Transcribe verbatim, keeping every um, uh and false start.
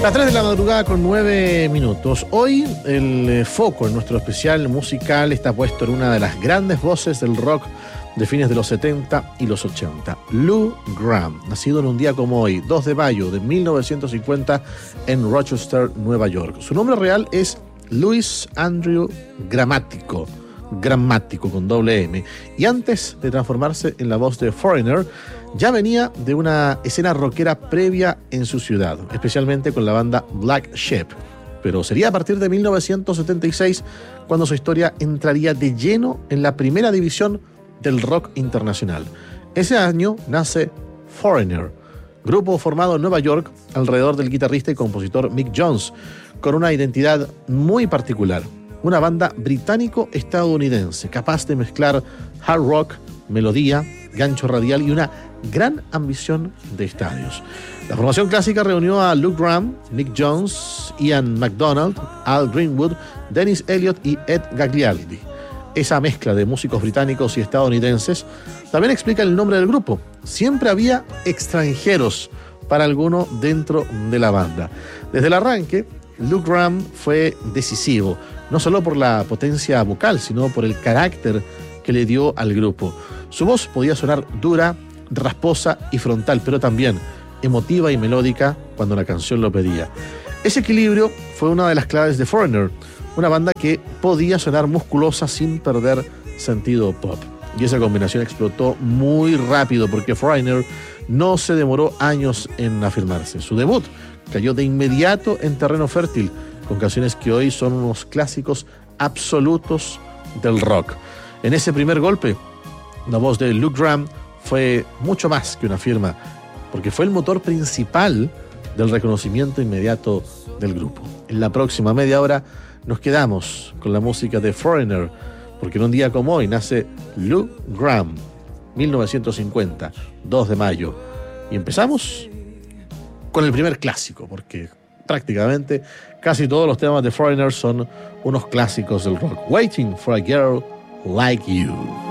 Las tres de la madrugada con nueve minutos. Hoy el eh, foco en nuestro especial musical está puesto en una de las grandes voces del rock de fines de los setenta y los ochenta. Lou Gramm, nacido en un día como hoy, dos de mayo de mil novecientos cincuenta en Rochester, Nueva York. Su nombre real es Louis Andrew Grammatico, Grammatico con doble M. Y antes de transformarse en la voz de Foreigner, ya venía de una escena rockera previa en su ciudad, especialmente con la banda Black Sheep. Pero sería a partir de mil novecientos setenta y seis cuando su historia entraría de lleno en la primera división del rock internacional. Ese año nace Foreigner, grupo formado en Nueva York alrededor del guitarrista y compositor Mick Jones, con una identidad muy particular. Una banda británico-estadounidense capaz de mezclar hard rock, melodía, gancho radial y una gran ambición de estadios. La formación clásica reunió a Lou Gramm, Mick Jones, Ian MacDonald, Al Greenwood, Dennis Elliott y Ed Gagliardi. Esa mezcla de músicos británicos y estadounidenses también explica el nombre del grupo. Siempre había extranjeros para alguno dentro de la banda. Desde el arranque, Lou Gramm fue decisivo, no solo por la potencia vocal, sino por el carácter que le dio al grupo. Su voz podía sonar dura, rasposa y frontal, pero también emotiva y melódica cuando la canción lo pedía. Ese equilibrio fue una de las claves de Foreigner, una banda que podía sonar musculosa sin perder sentido pop. Y esa combinación explotó muy rápido porque Foreigner no se demoró años en afirmarse. Su debut cayó de inmediato en terreno fértil, con canciones que hoy son unos clásicos absolutos del rock. En ese primer golpe, la voz de Lou Gramm fue mucho más que una firma, porque fue el motor principal del reconocimiento inmediato del grupo. En la próxima media hora nos quedamos con la música de Foreigner, porque en un día como hoy nace Lou Gramm, mil novecientos cincuenta, dos de mayo. Y empezamos con el primer clásico, porque prácticamente casi todos los temas de Foreigner son unos clásicos del rock. Waiting for a Girl Like You.